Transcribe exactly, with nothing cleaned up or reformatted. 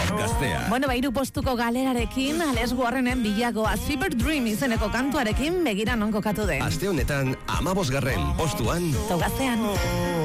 Gaztea. Bueno, bairu postuko galerarekin, Alex Warrenen bilagoa Fever Dream izeneko kantuarekin begira non kokatu den. Aste honetan, amabosgarren postuan. Tau Gaztean.